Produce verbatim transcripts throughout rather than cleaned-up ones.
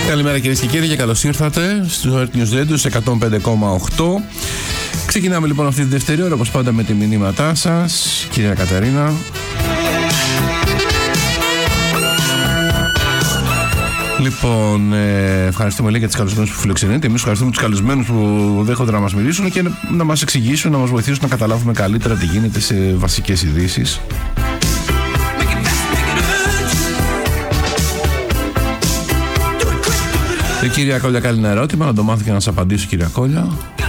Καλημέρα κυρίες και κύριοι και καλώς ήρθατε στο Earth News Radio εκατόν πέντε κόμμα οκτώ. Ξεκινάμε λοιπόν αυτή τη δεύτερη ώρα, όπως πάντα, με τη μηνύματά σας, κυρία Κατερίνα. Λοιπόν, ε, ευχαριστούμε λέει για τις καλεσμένους που φιλοξενείτε. Εμείς ευχαριστούμε τους καλεσμένους που δέχονται να μας μιλήσουν και να μας εξηγήσουν, να μας βοηθήσουν να καταλάβουμε καλύτερα τι γίνεται σε βασικές ειδήσεις. Η κυρία Κόλια κάνει ένα ερώτημα, να το μάθω και να σας απαντήσω, κυρία Κόλια.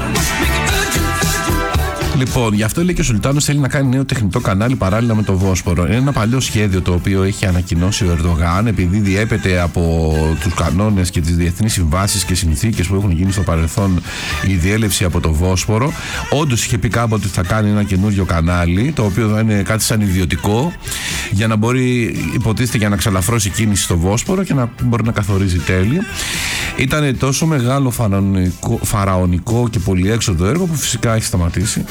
Λοιπόν, γι' αυτό λέει και ο Σουλτάνος θέλει να κάνει νέο τεχνητό κανάλι παράλληλα με το Βόσπορο. Είναι ένα παλιό σχέδιο το οποίο έχει ανακοινώσει ο Ερντογάν, επειδή διέπεται από τους κανόνες και τις διεθνείς συμβάσεις και συνθήκες που έχουν γίνει στο παρελθόν η διέλευση από το Βόσπορο. Όντως είχε πει κάποτε ότι θα κάνει ένα καινούριο κανάλι, το οποίο θα είναι κάτι σαν ιδιωτικό, για να μπορεί, υποτίθεται, για να ξαλαφρώσει κίνηση στο Βόσπορο και να μπορεί να καθορίζει τέλη. Ήταν τόσο μεγάλο φαραωνικό, φαραωνικό και πολυέξοδο έργο που φυσικά έχει σταματήσει.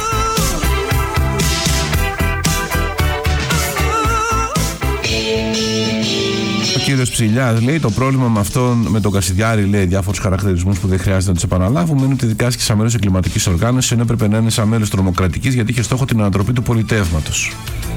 Ο κύριος Ψηλιάς λέει: το πρόβλημα με αυτόν, με τον Κασιδιάρη, λέει διάφορους χαρακτηρισμούς που δεν χρειάζεται να τους επαναλάβουμε, είναι ότι δικάστηκε σαν μέλος εγκληματικής οργάνωσης, ενώ έπρεπε να είναι σαν μέλος τρομοκρατικής, γιατί είχε στόχο την ανατροπή του πολιτεύματος.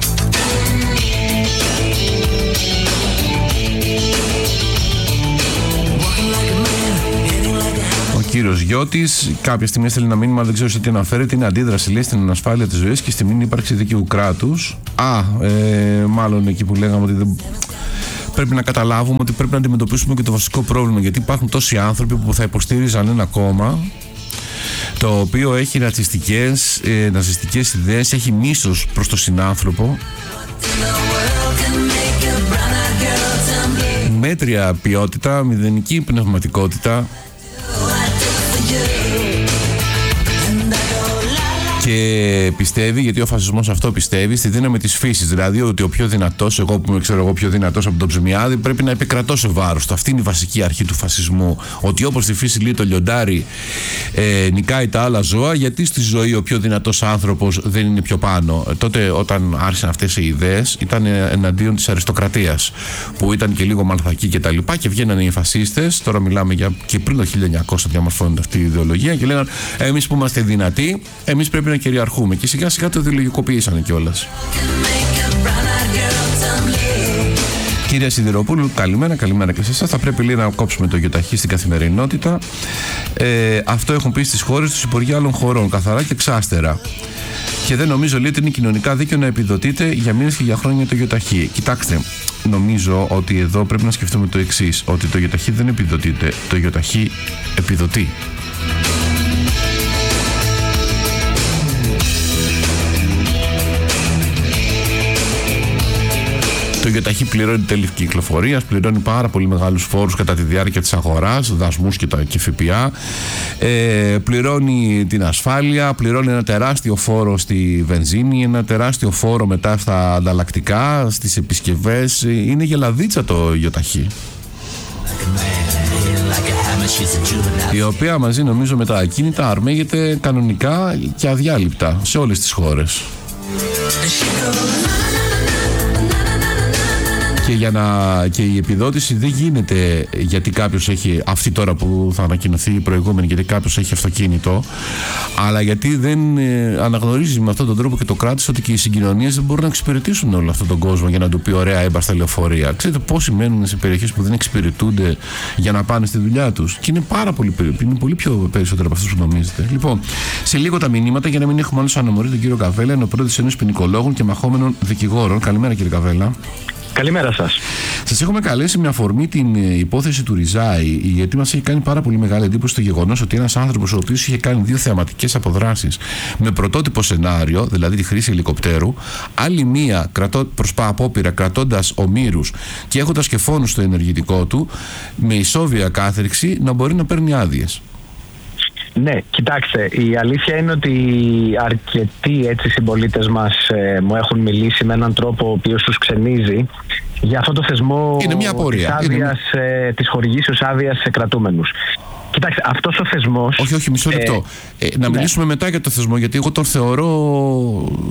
Ο κύριος Γιώτης κάποια στιγμή έστειλε ένα μήνυμα, δεν ξέρω σε τι αναφέρεται. Είναι αντίδραση, λέει, στην ανασφάλεια της ζωής και στη μη ύπαρξη δίκαιου κράτους. Α, ε, μάλλον εκεί που λέγαμε ότι δεν... πρέπει να καταλάβουμε ότι πρέπει να αντιμετωπίσουμε και το βασικό πρόβλημα. Γιατί υπάρχουν τόσοι άνθρωποι που θα υποστήριζαν ένα κόμμα το οποίο έχει ρατσιστικές, ε, ναζιστικές ιδέες, έχει μίσος προς τον συνάνθρωπο, μέτρια ποιότητα, μηδενική πνευματικότητα, και πιστεύει, γιατί ο φασισμός αυτό πιστεύει, στη δύναμη της φύσης. Δηλαδή ότι ο πιο δυνατός, εγώ που είμαι ξέρω εγώ πιο δυνατός από τον Ψημιάδη, πρέπει να επικρατώ σε βάρος του. Αυτή είναι η βασική αρχή του φασισμού. Ότι όπως στη φύση λέει το λιοντάρι ε, νικάει τα άλλα ζώα, γιατί στη ζωή ο πιο δυνατός άνθρωπος δεν είναι πιο πάνω. Ε, τότε όταν άρχισαν αυτές οι ιδέες ήταν εναντίον της αριστοκρατίας, που ήταν και λίγο μαλθακή και τα λοιπά, και βγαίνανε οι φασίστες. Τώρα μιλάμε για και πριν το χίλια εννιακόσια διαμορφώνεται αυτή η ιδεολογία και λέγανε εμείς που είμαστε δυνατοί, εμείς πρέπει να κυριαρχούμε, και σιγά σιγά το ιδεολογικοποιήσανε κιόλας. Κυρία Σιδηροπούλου, καλημέρα, καλημέρα και σε εσάς. Θα πρέπει λίγο να κόψουμε το γιοταχή στην καθημερινότητα. Ε, αυτό έχουν πει στις χώρες τους υπουργοί άλλων χωρών, καθαρά και εξάστερα. Και δεν νομίζω, λέει, ότι είναι κοινωνικά δίκαιο να επιδοτείται για μήνες και για χρόνια το γιοταχή. Κοιτάξτε, νομίζω ότι εδώ πρέπει να σκεφτούμε το εξής: ότι το γιοταχή δεν επιδοτείται, το γιοταχή επιδοτεί. Το γιοταχή πληρώνει τέλη κυκλοφορίας, πληρώνει πάρα πολύ μεγάλους φόρους κατά τη διάρκεια της αγοράς, δασμούς και, τα, και ΦΠΑ, ε, πληρώνει την ασφάλεια, πληρώνει ένα τεράστιο φόρο στη βενζίνη, ένα τεράστιο φόρο μετά στα ανταλλακτικά, στις επισκευές. Είναι γελαδίτσα το γιοταχή, η οποία μαζί νομίζω με τα ακίνητα αρμέγεται κανονικά και αδιάλειπτα σε όλες τις χώρες. Και, για να, και η επιδότηση δεν γίνεται γιατί κάποιος έχει, αυτή τώρα που θα ανακοινωθεί η προηγούμενη, γιατί κάποιος έχει αυτοκίνητο, αλλά γιατί δεν ε, αναγνωρίζει με αυτόν τον τρόπο και το κράτος ότι και οι συγκοινωνίες δεν μπορούν να εξυπηρετήσουν όλο αυτόν τον κόσμο για να του πει ωραία έμπα στα λεωφορεία. Ξέρετε πόσοι μένουν σε περιοχές που δεν εξυπηρετούνται για να πάνε στη δουλειά τους, και είναι πάρα πολύ, είναι πολύ πιο περισσότερο από αυτούς που νομίζετε. Λοιπόν, σε λίγο τα μηνύματα, για να μην έχουμε άλλο σαν αναμορή τον κύριο Καβέλα, είναι ο πρόεδρος της Ένωσης Ποινικολόγων και Μαχόμενων Δικηγόρων. Καλημέρα, κύριε Καβέλα. Καλημέρα σας. Σας έχουμε καλέσει με αφορμή την υπόθεση του Ριζάη, γιατί μας έχει κάνει πάρα πολύ μεγάλη εντύπωση το γεγονός ότι ένας άνθρωπος ο οποίος είχε κάνει δύο θεαματικές αποδράσεις με πρωτότυπο σενάριο, δηλαδή τη χρήση ελικοπτέρου, άλλη μία κρατώ, προς απόπειρα κρατώντας ομήρους και έχοντας και φόνους στο ενεργητικό του, με ισόβια κάθριξη να μπορεί να παίρνει άδειες. Ναι, κοιτάξτε, η αλήθεια είναι ότι αρκετοί έτσι συμπολίτες μας ε, μου έχουν μιλήσει με έναν τρόπο ο οποίος τους ξενίζει για αυτό το θεσμό της, άδειας, είναι... ε, της χορηγήσεως άδειας σε κρατούμενους. Κοιτάξτε, αυτός ο θεσμός... Όχι, όχι, μισό λεπτό. Ε, ε, να ναι. μιλήσουμε μετά για το θεσμό, γιατί εγώ τον θεωρώ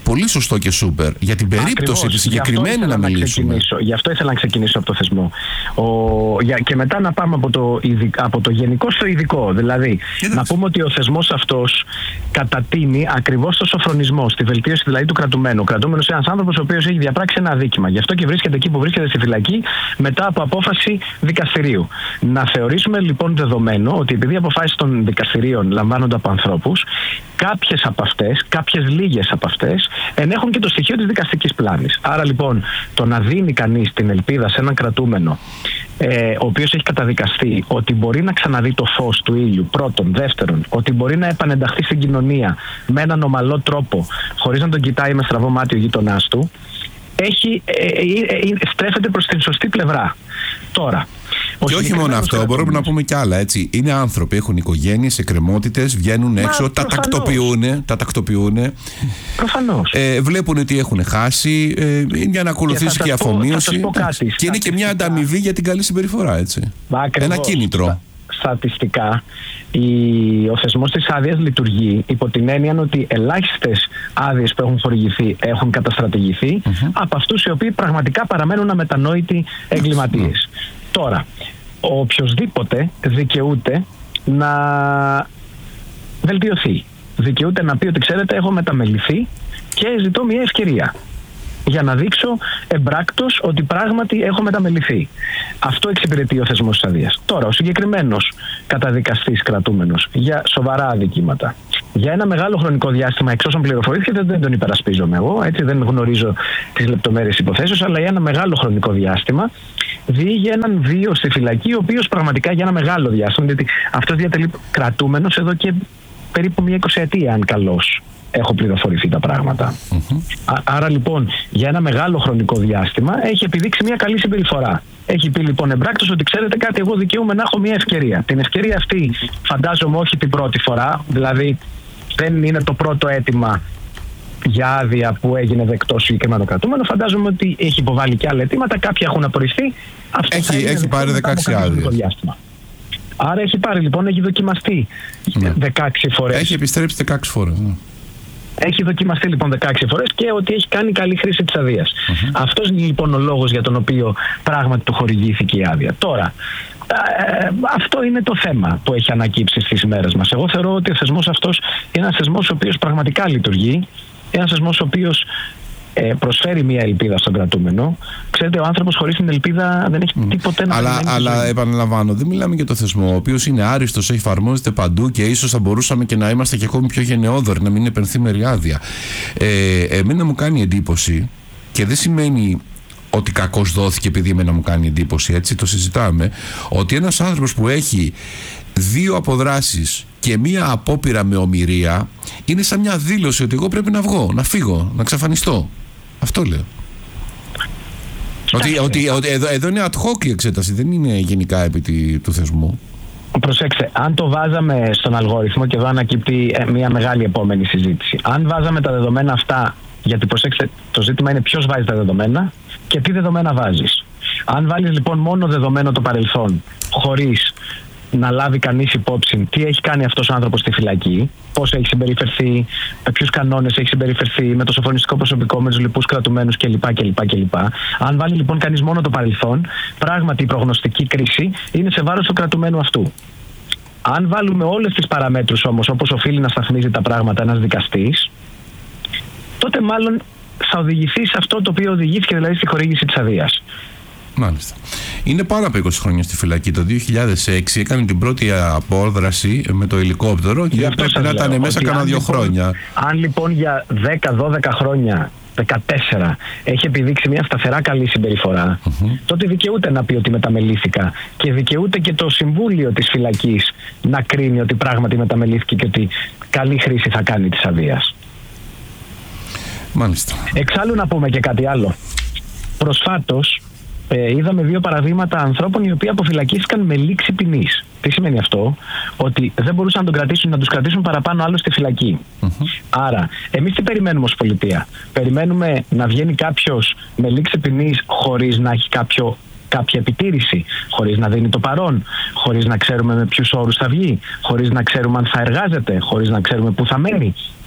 Πολύ σωστό και σούπερ. Για την περίπτωση τη συγκεκριμένη να μιλήσουμε. Να γι' αυτό ήθελα να ξεκινήσω από το θεσμό. Ο, για, και μετά να πάμε από το, από το γενικό στο ειδικό. Δηλαδή, Κοίταξε. να πούμε ότι ο θεσμός αυτός κατατείνει ακριβώς το σοφρονισμό, στη βελτίωση δηλαδή του κρατουμένου. Ο κρατούμενος είναι ένας άνθρωπος ο οποίος έχει διαπράξει ένα αδίκημα. Γι' αυτό και βρίσκεται εκεί που βρίσκεται στη φυλακή μετά από απόφαση δικαστηρίου. Να θεωρήσουμε λοιπόν δεδομένο ότι επειδή οι αποφάσεις των δικαστηρίων λαμβάνονται από ανθρώπους, κάποιες από αυτές, κάποιες λίγες από αυτές, ενέχουν και το στοιχείο της δικαστικής πλάνης. Άρα λοιπόν, το να δίνει κανείς την ελπίδα σε έναν κρατούμενο, ε, ο οποίος έχει καταδικαστεί, ότι μπορεί να ξαναδεί το φως του ήλιου, πρώτον. Δεύτερον, ότι μπορεί να επανενταχθεί στην κοινωνία με έναν ομαλό τρόπο, χωρίς να τον κοιτάει με στραβό μάτι ο γείτονάς του, έχει, ε, ε, ε, στρέφεται προς την σωστή πλευρά. Τώρα, και όχι μόνο αυτό, μπορούμε να πούμε κι άλλα. Έτσι. Είναι άνθρωποι, έχουν οικογένειες, εκκρεμότητες, βγαίνουν έξω, Μα, τα τακτοποιούν. Τα τακτοποιούν. Προφανώς. Ε, βλέπουν ότι έχουν χάσει, ε, για να ακολουθήσει και η αφομοίωση. Και, και είναι και μια ανταμοιβή για την καλή συμπεριφορά. Έτσι. Ένα κίνητρο. Στατιστικά, η, ο θεσμός της άδειας λειτουργεί υπό την έννοια ότι ελάχιστες άδειες που έχουν χορηγηθεί έχουν καταστρατηγηθεί mm-hmm. από αυτούς οι οποίοι πραγματικά παραμένουν αμετανόητοι εγκληματίες. Mm-hmm. Τώρα, ο οποιοσδήποτε δικαιούται να βελτιωθεί. Δικαιούται να πει ότι ξέρετε, έχω μεταμεληθεί και ζητώ μια ευκαιρία για να δείξω εμπράκτος ότι πράγματι έχω μεταμεληθεί. Αυτό εξυπηρετεί ο θεσμός της αδείας. Τώρα, ο συγκεκριμένος καταδικαστής κρατούμενος για σοβαρά αδικήματα, για ένα μεγάλο χρονικό διάστημα, εξ όσων πληροφορήθηκε, δεν τον υπερασπίζομαι εγώ, έτσι, δεν γνωρίζω τις λεπτομέρειες υποθέσεως, αλλά για ένα μεγάλο χρονικό διάστημα διήγε έναν βίο στη φυλακή, ο οποίος πραγματικά για ένα μεγάλο διάστημα, γιατί αυτός διατελεί κρατούμενος εδώ και περίπου μια εικοσαετία, αν καλώς έχω πληροφορηθεί τα πράγματα. Mm-hmm. Α, άρα λοιπόν για ένα μεγάλο χρονικό διάστημα έχει επιδείξει μια καλή συμπεριφορά. Έχει πει λοιπόν εμπράκτος ότι ξέρετε κάτι, εγώ δικαιούμαι να έχω μια ευκαιρία. Την ευκαιρία αυτή φαντάζομαι όχι την πρώτη φορά, δηλαδή δεν είναι το πρώτο αίτημα για άδεια που έγινε δεκτό συγκεκριμένο κρατούμενο. Φαντάζομαι ότι έχει υποβάλει και άλλα αιτήματα, κάποια έχουν απορριφθεί. Αυτό έχει, έχει πάρει δεκαέξι άδειες. Άρα έχει πάρει λοιπόν, έχει δοκιμαστεί ναι. δεκαέξι φορές. Έχει επιστρέψει δεκαέξι φορές. Ναι. Έχει δοκιμαστεί λοιπόν δεκαέξι φορές και ότι έχει κάνει καλή χρήση της αδείας. Mm-hmm. Αυτός είναι λοιπόν ο λόγος για τον οποίο πράγματι του χορηγήθηκε η άδεια. Τώρα, ε, αυτό είναι το θέμα που έχει ανακύψει στις ημέρες μας. Εγώ θεωρώ ότι ο θεσμός αυτός είναι ένας θεσμός ο οποίος πραγματικά λειτουργεί, ένας θεσμός ο οποίος ε, προσφέρει μια ελπίδα στον κρατούμενο. Ξέρετε, ο άνθρωπος χωρίς την ελπίδα δεν έχει mm. τίποτε να αλλά, αλλά ζωή. Επαναλαμβάνω, δεν μιλάμε για το θεσμό, ο οποίος είναι άριστος, έχει εφαρμόζεται παντού και ίσως θα μπορούσαμε και να είμαστε και ακόμη πιο γενναιόδοροι, να μην είναι πενθήμερη άδεια. Ε, εμένα μου κάνει εντύπωση, και δεν σημαίνει ότι κακώς δόθηκε επειδή εμένα μου κάνει εντύπωση, έτσι το συζητάμε, ότι ένας άνθρωπος που έχει δύο αποδράσεις και μία απόπειρα με ομηρία είναι σαν μια δήλωση ότι εγώ πρέπει να βγω, να φύγω, να εξαφανιστώ. Αυτό λέω. Ότι, ότι, ότι εδώ, εδώ είναι ad hoc η εξέταση, δεν είναι γενικά επί τη, του θεσμού. Προσέξτε, αν το βάζαμε στον αλγόριθμο, και εδώ ανακύπτει μια μεγάλη επόμενη συζήτηση, αν βάζαμε τα δεδομένα αυτά, γιατί προσέξτε, το ζήτημα είναι ποιος βάζει τα δεδομένα και τι δεδομένα βάζεις. Αν βάλεις λοιπόν μόνο δεδομένο το παρελθόν, χωρίς να λάβει κανείς υπόψη τι έχει κάνει αυτός ο άνθρωπος στη φυλακή, πώς έχει συμπεριφερθεί, με ποιους κανόνες έχει συμπεριφερθεί, με το σοφρονιστικό προσωπικό, με τους λοιπούς κρατουμένους κλπ. κλπ, κλπ. Αν βάλει λοιπόν κανείς μόνο το παρελθόν, πράγματι η προγνωστική κρίση είναι σε βάρος του κρατουμένου αυτού. Αν βάλουμε όλες τις παραμέτρους όμως, όπως οφείλει να σταθμίζει τα πράγματα ένας δικαστής, τότε μάλλον θα οδηγηθεί σε αυτό το οποίο οδηγήθηκε, δηλαδή στη χορήγηση της αδείας. Μάλιστα. Είναι πάνω από είκοσι χρόνια στη φυλακή. Το δύο χιλιάδες έξι έκανε την πρώτη απόδραση με το ελικόπτερο και πρέπει να ήταν μέσα κάνα δύο λοιπόν, χρόνια. Αν λοιπόν για δέκα δώδεκα χρόνια, δεκατέσσερα, έχει επιδείξει μια σταθερά καλή συμπεριφορά, mm-hmm. τότε δικαιούται να πει ότι μεταμελήθηκα και δικαιούται και το Συμβούλιο της φυλακής να κρίνει ότι πράγματι μεταμελήθηκε και ότι καλή χρήση θα κάνει της αδείας. Μάλιστα. Εξάλλου να πούμε και κάτι άλλο. Προσφάτως Ε, είδαμε δύο παραδείγματα ανθρώπων οι οποίοι αποφυλακίστηκαν με λήξη ποινής. Τι σημαίνει αυτό? Ότι δεν μπορούσαν να, τον κρατήσουν, να τους κρατήσουν παραπάνω άλλο στη φυλακή. Mm-hmm. Άρα, εμείς τι περιμένουμε ως πολιτεία? Περιμένουμε να βγαίνει κάποιος με λήξη ποινής χωρίς να έχει κάποιο, κάποια επιτήρηση, χωρίς να δίνει το παρόν, χωρίς να ξέρουμε με ποιους όρους θα βγει, χωρίς να ξέρουμε αν θα εργάζεται, χωρίς να ξέρουμε πού θα μένει.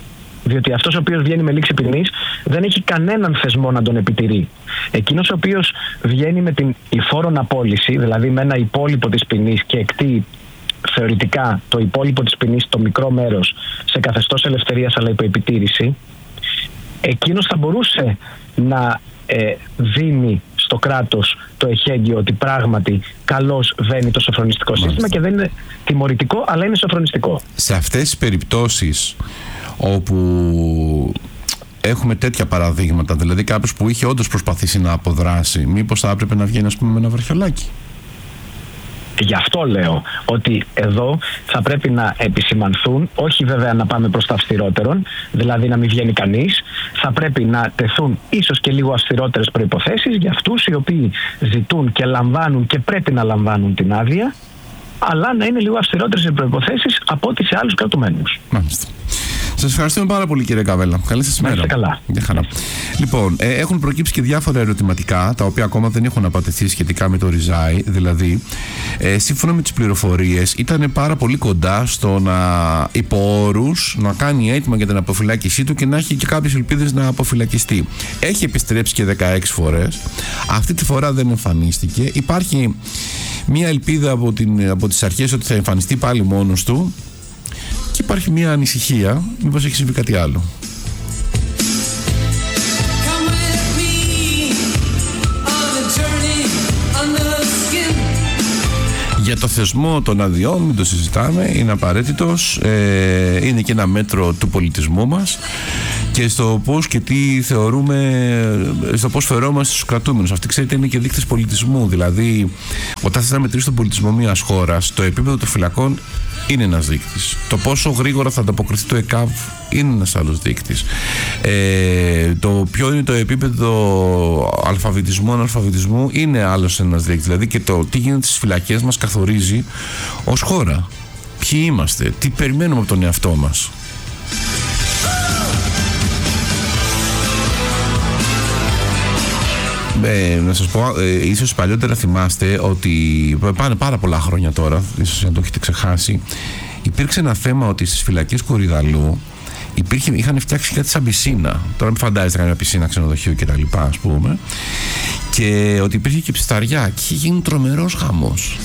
Διότι αυτός ο οποίος βγαίνει με λήξη ποινής δεν έχει κανέναν θεσμό να τον επιτηρεί. Εκείνος ο οποίος βγαίνει με την υφόρον απόλυση, δηλαδή με ένα υπόλοιπο της ποινής και εκτεί θεωρητικά το υπόλοιπο της ποινής, το μικρό μέρος, σε καθεστώς ελευθερίας αλλά υπό επιτήρηση, εκείνος θα μπορούσε να ε, δίνει στο κράτος το εχέγγυο ότι πράγματι καλώς βαίνει το σοφρονιστικό σύστημα και δεν είναι τιμωρητικό αλλά είναι σοφρονιστικό. Σε αυτές τις περιπτώσεις όπου έχουμε τέτοια παραδείγματα, δηλαδή κάποιος που είχε όντως προσπαθήσει να αποδράσει, μήπως θα έπρεπε να βγαίνει, ας πούμε, με ένα βραχιολάκι? Γι' αυτό λέω ότι εδώ θα πρέπει να επισημανθούν, όχι βέβαια να πάμε προς τα αυστηρότερον, δηλαδή να μην βγαίνει κανείς, θα πρέπει να τεθούν ίσως και λίγο αυστηρότερες προϋποθέσεις για αυτούς οι οποίοι ζητούν και λαμβάνουν και πρέπει να λαμβάνουν την άδεια, αλλά να είναι λίγο αυστηρότερες οι προϋποθέσεις από ό,τι σε άλλους κρατουμένους. Μάλιστα. Σας ευχαριστούμε πάρα πολύ, κύριε Καβέλα. Καλή σας ημέρα. Να είστε καλά. Για χαρά. Λοιπόν, ε, έχουν προκύψει και διάφορα ερωτηματικά, τα οποία ακόμα δεν έχουν απαντηθεί σχετικά με το Ριζάι. Δηλαδή, ε, σύμφωνα με τις πληροφορίες, ήταν πάρα πολύ κοντά στο να, υπό όρους, να κάνει έτοιμα για την αποφυλάκησή του και να έχει και κάποιες ελπίδες να αποφυλακιστεί. Έχει επιστρέψει και δεκαέξι φορές. Αυτή τη φορά δεν εμφανίστηκε. Υπάρχει μια ελπίδα από, την, από τις αρχές ότι θα εμφανιστεί πάλι μόνος του. Και υπάρχει μια ανησυχία, μήπως έχει συμβεί κάτι άλλο. Για το θεσμό των αδειών μην το συζητάμε, είναι απαραίτητος, ε, είναι και ένα μέτρο του πολιτισμού μας και στο πώς και τι θεωρούμε, στο πώς φερόμαστε στους κρατούμενους. Αυτή, ξέρετε, είναι και δείκτες πολιτισμού. Δηλαδή, όταν θες να μετρήσεις τον πολιτισμό μιας χώρας, το επίπεδο των φυλακών είναι ένας δείκτης. Το πόσο γρήγορα θα ανταποκριθεί το ΕΚΑΒ είναι ένας άλλος δείκτης. Ε, το ποιο είναι το επίπεδο αλφαβητισμού, αναλφαβητισμού είναι άλλος ένας δείκτης. Δηλαδή και το τι γίνεται στις φυλακές μας καθορίζει ως χώρα. Ποιοι είμαστε, τι περιμένουμε από τον εαυτό μας. Ε, να σας πω, ε, ίσως παλιότερα θυμάστε ότι πάνε πάρα πολλά χρόνια τώρα, ίσως να το έχετε ξεχάσει, υπήρξε ένα θέμα ότι στις φυλακές Κορυδαλλού υπήρχε, είχαν φτιάξει κάτι σαν πισίνα. Τώρα μην φαντάζεστε καμία πισίνα ξενοδοχείου και τα λοιπά, ας πούμε, και ότι υπήρχε και ψισταριά και είχε γίνει τρομερός χαμός.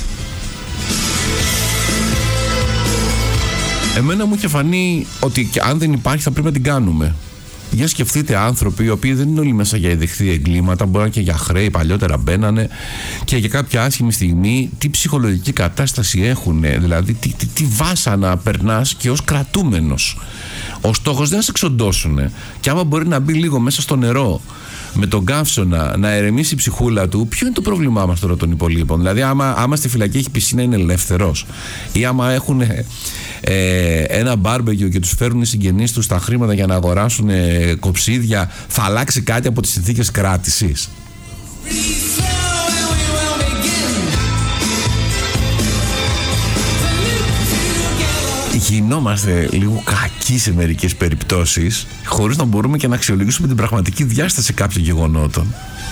Εμένα μου είχε φανεί ότι αν δεν υπάρχει θα πρέπει να την κάνουμε. Για σκεφτείτε άνθρωποι οι οποίοι δεν είναι όλοι μέσα για ειδεχθή εγκλήματα, μπορεί να και για χρέη, παλιότερα μπαίνανε και για κάποια άσχημη στιγμή, τι ψυχολογική κατάσταση έχουν, δηλαδή τι, τι, τι βάσανα περνάς και ως κρατούμενος. Ο στόχος δεν είναι να σε εξοντώσουν. Και άμα μπορεί να μπει λίγο μέσα στο νερό με τον καύσωνα να ερεμήσει η ψυχούλα του, ποιο είναι το πρόβλημά μας τώρα των υπολείπων? Δηλαδή, άμα, άμα στη φυλακή έχει πισίνα, είναι ελεύθερος, ή άμα έχουν ε, ένα μπάρμπεκιου και τους φέρουν οι συγγενείς τους τα χρήματα για να αγοράσουν ε, κοψίδια, θα αλλάξει κάτι από τις συνθήκες κράτησης? Γινόμαστε λίγο κακοί σε μερικές περιπτώσεις, χωρίς να μπορούμε και να αξιολογήσουμε την πραγματική διάσταση κάποιων γεγονότων.